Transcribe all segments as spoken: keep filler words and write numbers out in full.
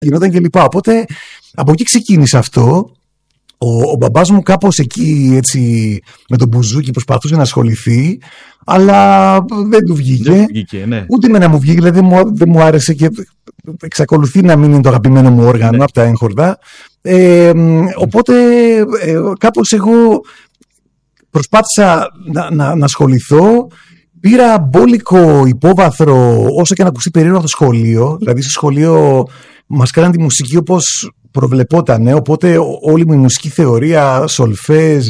γινόταν κλπ. Οπότε από εκεί ξεκίνησε αυτό. Ο, ο μπαμπάς μου κάπως εκεί έτσι με τον μπουζούκι προσπαθούσε να ασχοληθεί, αλλά δεν του βγήκε. Δεν βγήκε, ναι. Ούτε με να μου βγήκε, δηλαδή δεν μου, δεν μου άρεσε και εξακολουθεί να μην είναι το αγαπημένο μου όργανο, ναι, από τα έγχορδα. Ε, οπότε ε, κάπως εγώ προσπάθησα να, να, να ασχοληθώ. Πήρα μπόλικο υπόβαθρο, όσο και να ακουστεί περίεργο από το σχολείο. Δηλαδή, στο σχολείο μας κάναν τη μουσική όπως προβλεπότανε. Οπότε, όλη μου η μουσική θεωρία, σολφέζ,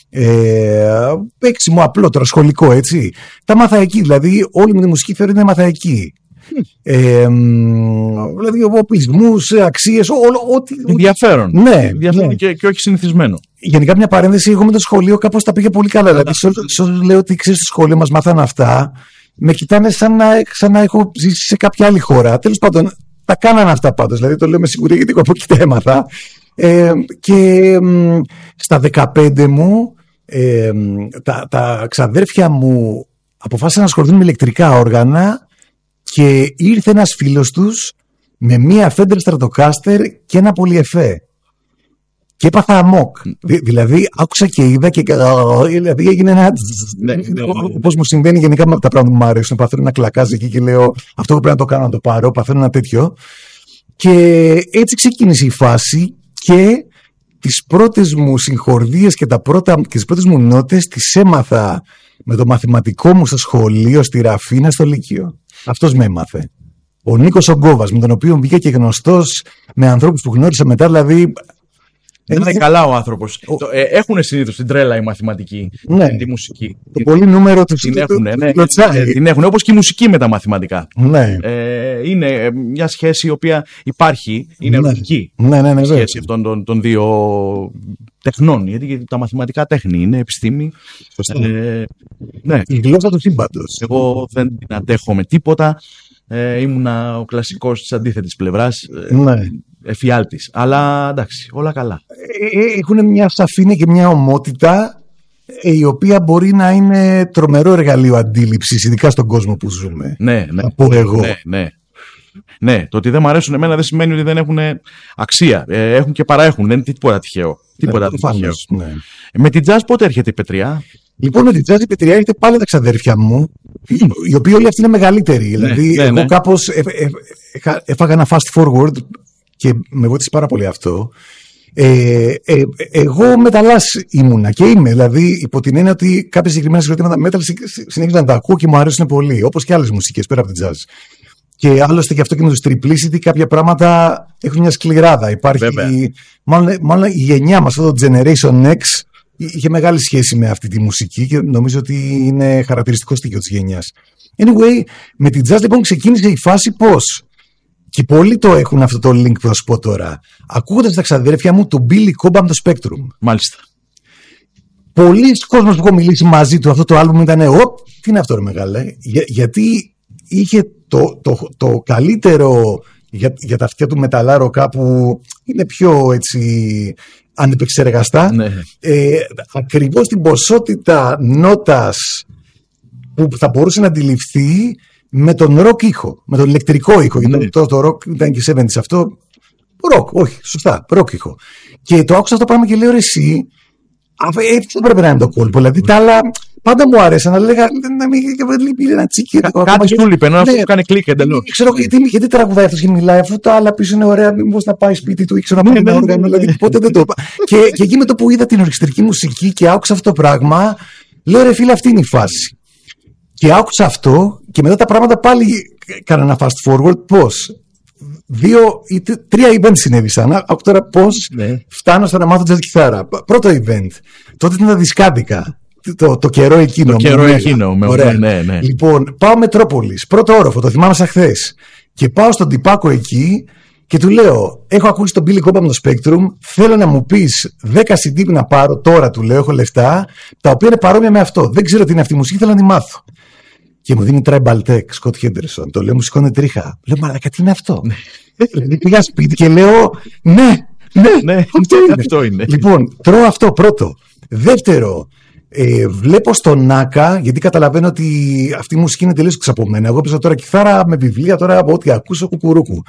ε, παίξιμο απλό, τώρα σχολικό, έτσι. Τα μάθα εκεί. Δηλαδή, όλη μου η μουσική θεωρία είναι μάθα εκεί. Ε, δηλαδή, οπλισμούς, αξίες, ό,τι. Ενδιαφέρον. Ναι, ενδιαφέρον ναι. Και, και όχι συνηθισμένο. Γενικά, μια παρένθεση, εγώ με το σχολείο κάπως τα πήγε πολύ καλά. Δηλαδή, σε όσους λέω ότι ξέρεις, στο σχολείο μας μάθανε αυτά, με κοιτάνε σαν να, σαν να έχω ζήσει σε κάποια άλλη χώρα. Τέλος πάντων, τα κάνανε αυτά πάντως. Δηλαδή, το λέω με σιγουριά γιατί εγώ από εκεί τα έμαθα. Ε, και μ, στα δεκαπέντε μου, ε, τα, τα ξαδέρφια μου αποφάσισαν να ασχοληθούν με ηλεκτρικά όργανα και ήρθε ένας φίλος τους με μία Fender Stratocaster και ένα πολυεφέ. Και έπαθα αμόκ. Δη, δηλαδή, άκουσα και είδα και. Δηλαδή, έγινε ένα. Ναι, ναι, ναι. Όπως μου συμβαίνει γενικά με τα πράγματα που μου αρέσουν. Παθαίνω να κλακάζει εκεί και λέω αυτό που πρέπει να το κάνω να το πάρω. Παθαίνω ένα τέτοιο. Και έτσι ξεκίνησε η φάση και τις πρώτες μου συγχορδίες και, τα πρώτα, και τις πρώτες μου νότες τις έμαθα με το μαθηματικό μου στο σχολείο, στη Ραφίνα, στο Λύκειο. Αυτός με έμαθε. Ο Νίκος Ογκόβας, με τον οποίο βγήκα και γνωστός με ανθρώπους που γνώρισα μετά, δηλαδή. Είναι καλά ο άνθρωπος. Ο... Ε, έχουν συνήθως την τρέλα οι μαθηματικοί, ναι, τη μουσική. Το πολύ νούμερο του την έχουν, ναι, ε, την έχουν, όπως και η μουσική με τα μαθηματικά. Ναι. Ε, είναι μια σχέση η οποία υπάρχει, είναι ναι. λογική. Ναι, ναι, ναι, η σχέση αυτών των, των δύο τεχνών. Γιατί, γιατί τα μαθηματικά τέχνη είναι επιστήμη. Ε, ναι. Η γλώσσα του σύμπαντος. Εγώ δεν την αντέχω με τίποτα. Ε, ήμουνα ο κλασικός της αντίθετης πλευράς. Ναι. Εφιάλτης. Αλλά εντάξει, όλα καλά. Έχουν μια σαφήνεια και μια ομότητα η οποία μπορεί να είναι τρομερό εργαλείο αντίληψης, ειδικά στον κόσμο που ζούμε. Ναι, ναι. Από εγώ. Ναι, ναι. Ναι, το ότι δεν μου αρέσουν εμένα δεν σημαίνει ότι δεν έχουν αξία. Ε, έχουν και παραέχουν. Δεν είναι τίποτα τυχαίο. Τίποτα ναι, τυχαίο. Ναι. Με την jazz πότε έρχεται η Πετριά? Λοιπόν, με την jazz η Πετριά έρχεται πάλι τα ξαδέρφια μου, οι οποίοι όλοι αυτοί είναι μεγαλύτεροι. Ναι, δηλαδή, ναι, εγώ ναι. κάπως ε, ε, ε, έφαγα ένα fast forward και με βοήθησε πάρα πολύ αυτό. Ε, ε, εγώ μεταλλάς ήμουνα και είμαι, δηλαδή υπό την έννοια ότι κάποια συγκεκριμένα συγκροτήματα metal συνέχιζα να τα ακούω και μου αρέσουν πολύ, όπως και άλλες μουσικές πέρα από την jazz. Και άλλωστε και αυτό και με τους Triplicity κάποια πράγματα έχουν μια σκληράδα. Υπάρχει, μάλλον, μάλλον η γενιά μας, αυτό το Generation X, είχε μεγάλη σχέση με αυτή τη μουσική και νομίζω ότι είναι χαρακτηριστικό στοιχείο της γενιάς. Anyway, με την jazz λοιπόν ξεκίνησε η φάση πώς. Και πολλοί το έχουν αυτό το link που θα σου πω τώρα. Ακούγοντας τα ξαδέρφια μου το Billy Cobham το Spectrum. Μάλιστα. Πολλοί κόσμος που έχω μιλήσει μαζί του αυτό το άλμπουμ ήταν «Ωπ, τι είναι αυτό ρε μεγάλε». Για, γιατί είχε το, το, το καλύτερο για, για τα αυτιά του μεταλλάρο κάπου είναι πιο έτσι ανεπεξεργαστά. Ναι. Ε, ακριβώς την ποσότητα νότας που θα μπορούσε να αντιληφθεί με τον ροκ ήχο, με τον ηλεκτρικό ήχο. Ναι. Γιατί το, το ροκ ήταν και εβδομήντα αυτό. Ροκ, όχι, σωστά, ροκ ήχο. Και το άκουσα αυτό το πράγμα και λέω ρε εσύ, έτσι δεν πρέπει να είναι το κόλπο. Δηλαδή τα άλλα πάντα μου άρεσαν, αλλά λέγα να μην λείπει ένα τσίκι. Κάτι σου λείπει, ενώ αυτό που κάνει κλικ εντελώς. Ξέρω γιατί, γιατί τραγουδάει αυτό και μιλάει, αφού τα άλλα πίσω είναι ωραία, μήπως να πάει σπίτι του ή ξέρω να πάει ένα όργανο. Δηλαδή ποτέ δεν το είπα. Και, και εκεί με το που είδα την ορχιστρική μουσική και άκουσα αυτό το πράγμα, λέω ρε φίλε, αυτή είναι η φάση. Και άκουσα αυτό και μετά τα πράγματα πάλι κάνανε ένα fast forward. Πώς? Δύο ή τρία event συνέβησαν. Άκου τώρα πώς ναι. φτάνω στο να μάθω jazz κιθάρα. Πρώτο event. Τότε ήταν τα δισκάδικα. Το, το καιρό εκείνο. Το καιρό εκείνο. Με ωραία. Ναι, ναι. Λοιπόν, πάω Μετρόπολης. Πρώτο όροφο. Το θυμάμαι σαν χθες. Και πάω στον τυπάκο εκεί και του λέω: έχω ακούσει τον Billy Cobham το Spectrum. Θέλω να μου πεις δέκα σι ντι να πάρω τώρα. Του λέω: έχω λεφτά. Τα οποία είναι παρόμοια με αυτό. Δεν ξέρω τι είναι αυτή η μουσική. Θέλω να τη μάθω. Και μου δίνει Tribal Tech, Scott Henderson. Το λέω, μου σηκώνει τρίχα. Λέω, μαλάκα, τι είναι αυτό? Δηλαδή πήγα σπίτι και λέω, ναι, ναι, ναι αυτό, είναι. αυτό είναι. Λοιπόν, τρώω αυτό πρώτο. Δεύτερο, ε, βλέπω στον Νάκα, γιατί καταλαβαίνω ότι αυτή η μουσική είναι τελείως ξαπομένα. Εγώ έπαιζα τώρα κιθάρα με βιβλία, τώρα από ό,τι ακούσω κουκουρούκου.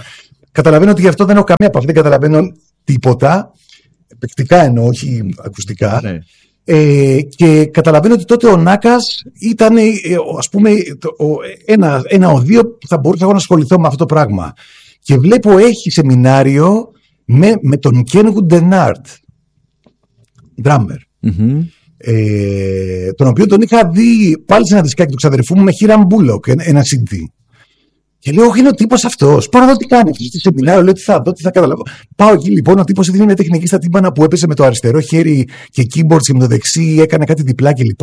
καταλαβαίνω ότι γι' αυτό δεν έχω καμία επαφή, δεν καταλαβαίνω τίποτα. Παικτικά εννοώ, όχι ακουστικά. Ναι. Ε, και καταλαβαίνω ότι τότε ο Νάκας ήταν, ε, ας πούμε, το, ο, ένα, ένα οδείο που θα μπορούσα εγώ να ασχοληθώ με αυτό το πράγμα. Και βλέπω έχει σεμινάριο με, με τον Kenwood Denard, drummer. Mm-hmm. Ε, τον οποίο τον είχα δει πάλι σε ένα δισκάκι του ξαδερφού μου με Hiram Bullock, ένα σι ντι. Και λέω, όχι, είναι ο τύπος αυτός. Πάω να δω τι κάνει αυτό στο σεμινάριο. Λέω, τι θα δω, τι θα καταλάβω. Πάω εκεί λοιπόν. Ο τύπος έδινε μια τεχνική στα τύμπανα που έπεσε με το αριστερό χέρι και keyboards και με το δεξί έκανε κάτι διπλά κλπ.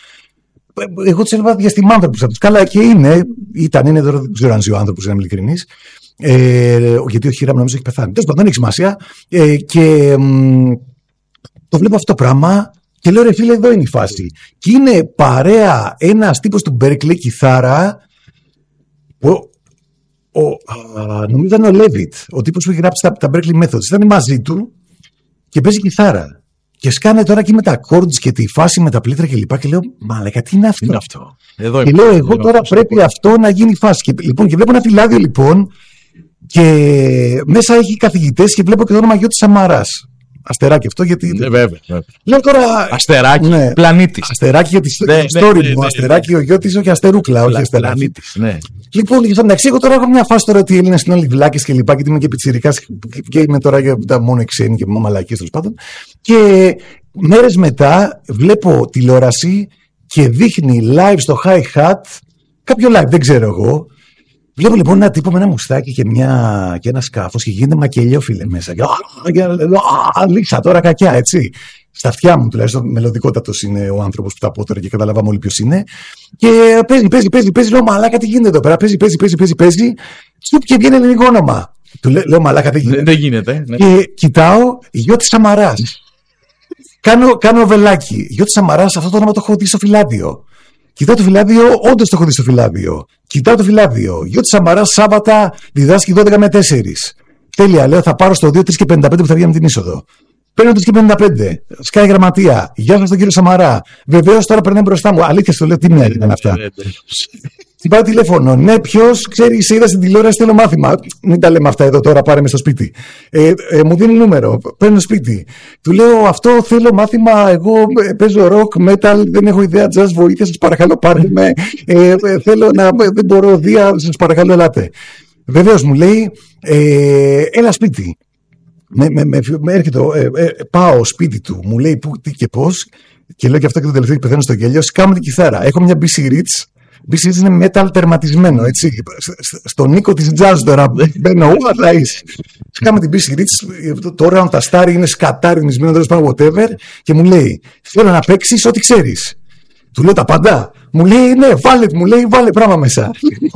Εγώ του έλεγα διαστημάνθρωπους από του. Καλά, και είναι, ήταν, είναι, δεν ξέρω αν ζει ο άνθρωπος, να είμαι ειλικρινής. Ε, γιατί ο Χίραμ νομίζω έχει πεθάνει. Τέλος πάντων, δεν έχει σημασία. Ε, και μ, το βλέπω αυτό το πράγμα. Και λέω, ρε φίλε, εδώ είναι η φάση. Και είναι παρέα ένας τύπος του Berkeley, κιθάρα, που, ο, α, νομίζω ήταν ο Λέβιτ, ο τύπος που έχει γράψει τα, τα Berkeley Methods. Ήταν μαζί του και παίζει κιθάρα. Και σκάνε τώρα εκεί με τα chords και τη φάση με τα πλήτρα και λοιπά. Και λέω, μαλάκα, τι είναι αυτό. Είναι αυτό. Εδώ και λέω, εγώ τώρα πρέπει αυτό να γίνει φάση. Και, λοιπόν, και βλέπω ένα φυλάδιο λοιπόν, και μέσα έχει καθηγητές και βλέπω και το όνομα Γιώτη Σαμαράς. Αστεράκι αυτό, γιατί. Ναι, βέβαια, βέβαια. Λέω τώρα. Αστεράκι, ναι. Πλανήτης. Αστεράκι για τη ναι, story ναι, ναι, μου. Ναι, αστεράκι ναι, ναι. Ο Γιώτης, όχι αστερούκλα, όχι αστεράκι. Πλανήτης, ναι. Λοιπόν, εντάξει, εγώ τώρα έχω μια φάση τώρα ότι οι Έλληνες είναι όλοι βλάκες και λοιπά, γιατί είμαι και πιτσιρικάς και είμαι τώρα για τα μόνο ξένοι και μαλακίες τέλος πάντων. Και μέρες μετά βλέπω τηλεόραση και δείχνει live στο hi-hat, κάποιο live, δεν ξέρω εγώ. Βλέπω λοιπόν ένα τύπο με ένα μουστάκι και, μια, και ένα σκάφος και γίνεται μακελιό, φίλε, μέσα. Και λύσα τώρα κακιά, έτσι. Στα αυτιά μου τουλάχιστον, μελωδικότατος είναι ο άνθρωπος που θα πω τώρα και καταλαβαίνουμε όλοι ποιος είναι. Και παίζει, παίζει, παίζει, παίζει. Λέω, μαλάκα, τι γίνεται εδώ πέρα. Παίζει, παίζει, παίζει, παίζει. παίζει. Στουπ και βγαίνει ελληνικό όνομα. Του λέω, λέω μαλάκα, δεν γίνεται. Δεν γίνεται. Ναι. Και κοιτάω, Γιώτη Σαμαράς. κάνω, κάνω βελάκι. Γιώτη Σαμαράς, αυτό το όνομα το έχω δει στο φυλάδιο. Κοιτάω το φυλάδιο, όντως το έχω δει στο φυλάδιο. Κοιτάω το φυλάδιο. Γιώτη Σαμαράς, Σάββατα, διδάσκει δώδεκα με τέσσερα. Τέλεια, λέω, θα πάρω στο δύο, τρεις και πενήντα πέντε που θα βγει με την είσοδο. Παίρνω τρεις και πενήντα πέντε. Σκάει γραμματεία. Γεια σας τον κύριο Σαμαρά. Βεβαίως τώρα περνάει μπροστά μου. Αλήθεια στο λέω, τι ναι, ήταν αυτά. Την πάρω τηλέφωνο. Ναι, ποιος, ξέρει, σε είδα στην τηλεόραση, θέλω μάθημα. Μην τα λέμε αυτά εδώ τώρα, πάρε με στο σπίτι. Ε, ε, μου δίνει νούμερο. Παίρνω σπίτι. Του λέω, αυτό θέλω μάθημα. Εγώ ε, παίζω rock, metal, δεν έχω ιδέα, jazz, βοήθεια. Σας παρακαλώ, πάρτε με. Ε, ε, θέλω να. Δεν μπορώ, δία, σας παρακαλώ, ελάτε. Βεβαίως μου λέει, ε, έλα σπίτι. Με, με, με, με έρχεται, ε, ε, πάω σπίτι του, μου λέει πού, τι και πώς, και λέω και αυτό και το τελευταίο και πεθαίνω στο γέλιο. Σκάμε την κιθάρα. Έχω μια μπι σι Rich. μπι σι Rich είναι metal τερματισμένο, έτσι. Στον Νίκο της jazz τώρα μπαίνω, ου, θα είσαι. Σκάμε την μπι σι Rich. Τώρα τα στάρι είναι σκατάρινισμένο, τέλος πάντων, whatever. Και μου λέει, θέλω να παίξεις ό,τι ξέρεις. Του λέω τα πάντα. Μου λέει, ναι, βάλε, μου λέει, βάλε πράγμα μέσα.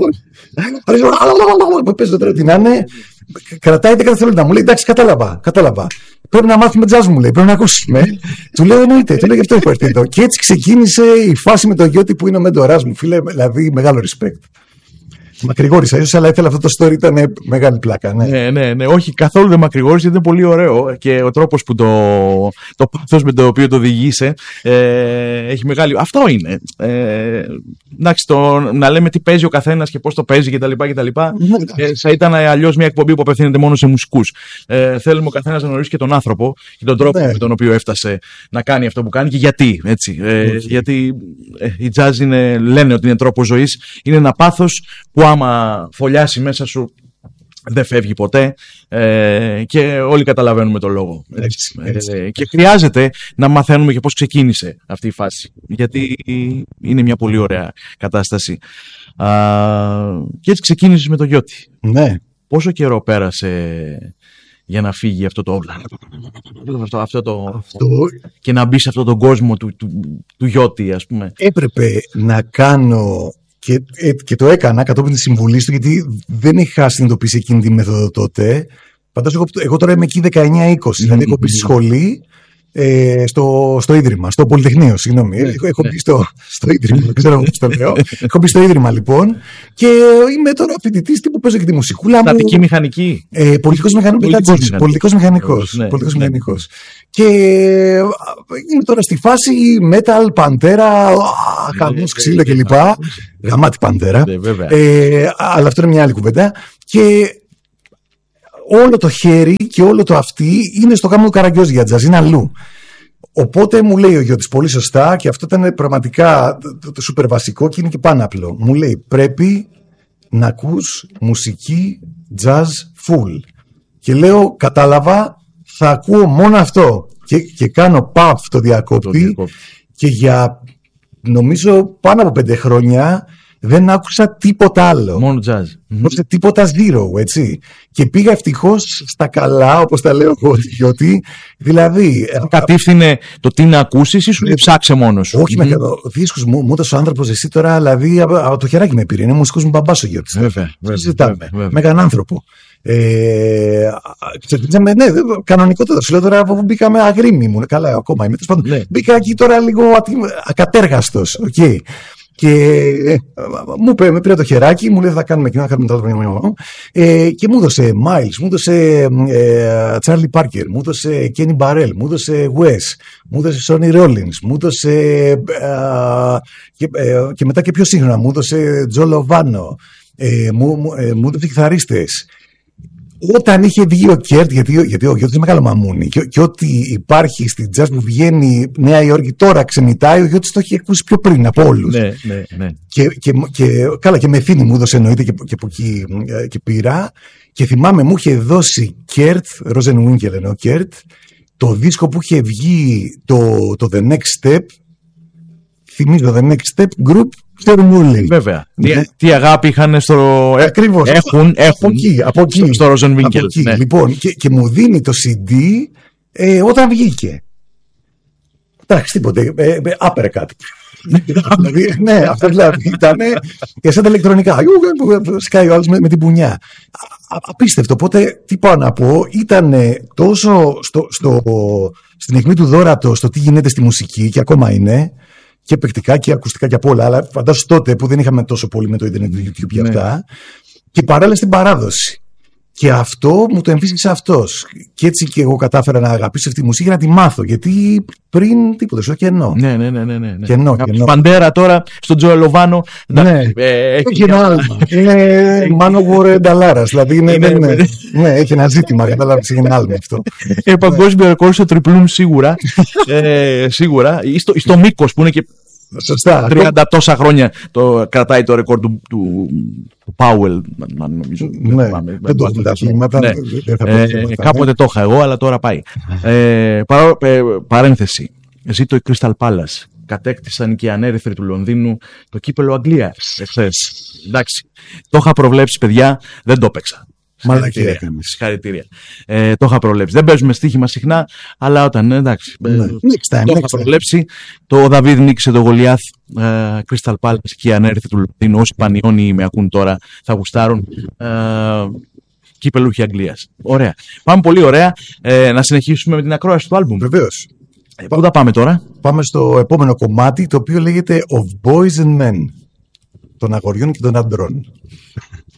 Παίζω τώρα τι να είναι. Κρατάει δέκα δευτερόλεπτα. Μου λέει, εντάξει, κατάλαβα, κατάλαβα. Πρέπει να μάθουμε jazz, μου λέει, πρέπει να ακούσουμε. Του λέω, εννοείται, του λέω γι' αυτό έχω έρθει εδώ. Και έτσι ξεκίνησε η φάση με τον Γιώτη που είναι ο μέντορας μου, φίλε, δηλαδή μεγάλο respect. Μακρηγόρησα ίσως, αλλά ήθελα αυτό το story, ήταν μεγάλη πλάκα. Ναι, ναι, ναι, ναι. Όχι, καθόλου δεν μακρηγόρησε, ήταν πολύ ωραίο και ο τρόπος που το, το πάθος με το οποίο το οδηγείσαι ε, έχει μεγάλη. Αυτό είναι. Ε, εντάξει, το, να λέμε τι παίζει ο καθένας και πώς το παίζει κτλ. κτλ. ε, θα ήταν αλλιώς μια εκπομπή που απευθύνεται μόνο σε μουσικούς. Ε, θέλουμε ο καθένας να γνωρίσει και τον άνθρωπο και τον τρόπο ναι. με τον οποίο έφτασε να κάνει αυτό που κάνει και γιατί. Έτσι. Ε, γιατί ε, η jazz είναι, λένε ότι είναι τρόπος ζωής, είναι ένα πάθος που άμα φωλιάσει μέσα σου δεν φεύγει ποτέ ε, και όλοι καταλαβαίνουμε τον λόγο. Έτσι, έτσι. Ε, και χρειάζεται να μαθαίνουμε και πώς ξεκίνησε αυτή η φάση, γιατί είναι μια πολύ ωραία κατάσταση. Α, και έτσι ξεκίνησες με το Γιώτη. Ναι. Πόσο καιρό πέρασε για να φύγει αυτό το αυτό, αυτό το αυτό... και να μπει σε αυτόν τον κόσμο του, του, του Γιώτη, ας πούμε? Έπρεπε να κάνω και, και το έκανα κατόπιν της συμβουλής του, γιατί δεν είχα συνειδητοποιήσει εκείνη τη μέθοδο τότε. Πάντως εγώ, εγώ τώρα είμαι εκεί δεκαεννιά είκοσι, mm-hmm. δηλαδή έχω μπει στη σχολή ε, στο, στο Ίδρυμα, στο Πολυτεχνείο, συγγνώμη. Yeah, έχω, έχω yeah. μπει στο, στο Ίδρυμα, δεν ξέρω πώς το λέω. Έχω μπει στο Ίδρυμα λοιπόν και είμαι τώρα φοιτητής που παίζω και τη μουσικούλα μου. Στατική μηχανική. Ε, πολιτικός μηχανικός. Πολιτικός μηχανικός. Ναι, πολιτικός ναι. μηχανικός. Και είμαι τώρα στη φάση metal, παντέρα, χαμός, ξύλο κλπ. Γαμάτι παντέρα. Ε, αλλά αυτό είναι μια άλλη κουβέντα. Και όλο το χέρι και όλο το αυτί είναι στο γάμο του Καραγκιόζη για τζαζ, είναι αλλού. Οπότε μου λέει ο Γιώτης πολύ σωστά, και αυτό ήταν πραγματικά το, το σούπερ βασικό και είναι και πάναπλο. Μου λέει πρέπει να ακούς μουσική jazz full. Και λέω κατάλαβα, θα ακούω μόνο αυτό. Και, και κάνω παφ το διακόπτη, το διακόπτη και για νομίζω πάνω από πέντε χρόνια δεν άκουσα τίποτα άλλο. Μόνο jazz. Mm-hmm. Τίποτα zero, έτσι. Και πήγα ευτυχώς στα καλά, όπως τα λέω εγώ, διότι δηλαδή. Κατήφθηνε το τι να ακούσεις ή σου ε, ψάξε μόνος? Όχι, mm-hmm. με δίσκους μου, μου έδωσε ο άνθρωπος, εσύ τώρα, δηλαδή από, από το χεράκι με πήρε. Είναι μουσικός μου μπαμπάς ο Γιώτης. Βέβαια. Με έναν άνθρωπο. Ε, ξεκινήσαμε, ναι, κανονικότατα. Σου λέω τώρα που μπήκαμε αγρίμι μου. Καλά, ακόμα είμαι. Ναι. Μπήκα εκεί τώρα λίγο ακατέργαστος. Okay. Και ε, μου πήρε, με πήρε το χεράκι, μου λέει θα κάνουμε κοινό, θα κάνουμε το άλλο. Ε, και μου έδωσε Miles, μου έδωσε ε, Charlie Parker, μου έδωσε Kenny Barrell, μου έδωσε Wes, μου έδωσε Sonny Rollins, μου έδωσε ε, και, ε, και μετά και πιο σύγχρονα, μου έδωσε Joe Lovano, ε, μου, μου, ε, μου έδωσε κιθαρίστες. Όταν είχε βγει ο Κέρτ, γιατί, γιατί ο Γιώτης είναι μεγάλο μαμούνι, και, και ό,τι υπάρχει στην jazz που βγαίνει Νέα Υόρκη τώρα ξενιτάει, ο Γιώτης το είχε ακούσει πιο πριν από όλους. Ναι, ναι, ναι. Και, και, και, καλά, και με Θήνη μου έδωσε εννοείται και, και από εκεί και πήρα. Και θυμάμαι μου είχε δώσει Κέρτ, Rosenwinkel λένε ο Κέρτ, το δίσκο που είχε βγει το, το The Next Step. Θυμίζω The Next Step Group. Βέβαια. Ναι. Τι, τι αγάπη είχαν στο. Ακριβώς. Έχουν, έχουν. Από εκεί. Από εκεί. Στο Rosenwinkel. Ναι. Λοιπόν, και, και μου δίνει το σι ντι ε, όταν βγήκε. Εντάξει, τίποτε. Ε, ε, άπερε κάτι. Δηλαδή, ναι, αυτό δηλαδή ήταν και σαν τα ηλεκτρονικά. Σκάει ο άλλος με, με την πουνιά. Απίστευτο. Οπότε, τι πάω να πω, ήταν τόσο στο, στο, στην αιχμή του δόρατο στο τι γίνεται στη μουσική, και ακόμα είναι. Και παικτικά και ακουστικά και απ' όλα, αλλά φαντάσου τότε που δεν είχαμε τόσο πολύ με το Ιντερνετ, το YouTube και αυτά, ναι. Και παράλληλα στην παράδοση. Και αυτό μου το εμφύσιξε αυτός. Και έτσι και εγώ κατάφερα να αγαπήσω αυτή τη μουσική και να τη μάθω. Γιατί πριν τίποτα, στο κενό. Ναι, ναι, ναι. ναι, ναι. Κενό, κενό. Παντέρα τώρα, στον Τζο Λοβάνο. Ναι, ε, έχει ένα άλμα. Είναι Manowar Νταλάρας. Δηλαδή είναι, ναι, ναι, ναι, ναι, έχει ένα ζήτημα. Κατάλαβες, έχει ένα άλμα αυτό. Ε, παγκόσμιο ρεκόρ στο τριπλούμ σίγουρα. ε, σίγουρα. Ή στο, στο μήκος που είναι και. Σωστά. τριάντα τόσα χρόνια το, κρατάει το ρεκόρ του, του, του Πάουελ, νομίζω. Ναι, δεν το έχουμε τα αθλήματα. Ναι. Ε, κάποτε το είχα εγώ, αλλά τώρα πάει. ε, παρά, ε, παρένθεση. Ζήτω η Crystal Palace. Κατέκτησαν και οι ανέρυθροι του Λονδίνου το κύπελο Αγγλίας εχθές. Εντάξει. Το είχα προβλέψει, παιδιά, δεν το έπαιξα. Μαλακία. Συγχαρητήρια. Ε, το είχα προβλέψει. Δεν παίζουμε στοίχημα συχνά, αλλά όταν. Εντάξει. Ναι. Ε, time, το είχα προβλέψει. Το Δαβίδ νίκησε το Γολιάθ, ε, Crystal Palace και η ανέρυθροι του Λονδίνου. Όσοι πανιώνοι με ακούν τώρα θα γουστάρουν. Ε, κύπελουχοι Αγγλίας. Ωραία. Πάμε πολύ ωραία. Ε, να συνεχίσουμε με την ακρόαση του άλμπουμ. Βεβαίως. Ε, πού θα πάμε τώρα? Πάμε στο επόμενο κομμάτι, το οποίο λέγεται Of Boys and Men. Των αγοριών και των αντρών.